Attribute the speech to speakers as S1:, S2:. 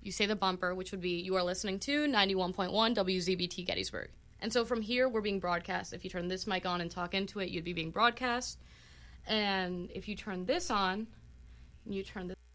S1: you say the bumper, which would be, you are listening to 91.1 WZBT Gettysburg. And so from here, we're being broadcast. If you turn this mic on and talk into it, you'd be being broadcast. And if you turn this on, and you turn this